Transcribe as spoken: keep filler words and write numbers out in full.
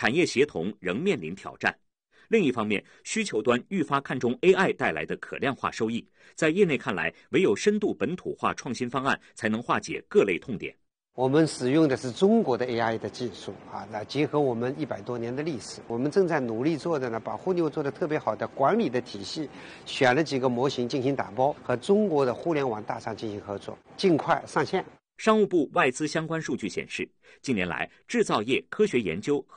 产业协同仍面临挑战。另一方面，需求端愈发看重 A I 带来的可量化收益，在业内看来，唯有深度本土化创新方案才能化解各类痛点。 我们使用的是中国的 A I 的技术啊，来结合我们一百多年的历史，我们正在努力做的呢，把互牛做得特别好的管理的体系，选了几个模型进行打包，和中国的互联网大厂进行合作，尽快上线。 商务部外资相关数据显示，近年来制造业科学研究和